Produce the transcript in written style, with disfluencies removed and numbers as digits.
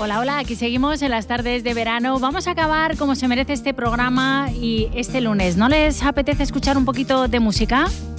Hola, hola, aquí seguimos en las tardes de verano. Vamos a acabar como se merece este programa y este lunes. ¿No les apetece escuchar un poquito de música?